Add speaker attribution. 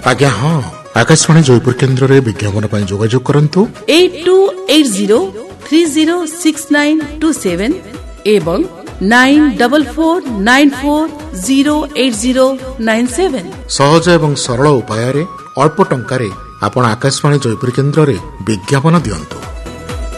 Speaker 1: आज्ञा हाँ आकाशवाणी जयपुर केन्द्र रे विज्ञापन पर जोगाजोग करंतु
Speaker 2: 8280306927 एवं 9449408097
Speaker 1: सहज एवं सरल उपाय अल्प टंका रे आपण आकाशवाणी जयपुर केन्द्र रे विज्ञापन दियंतु।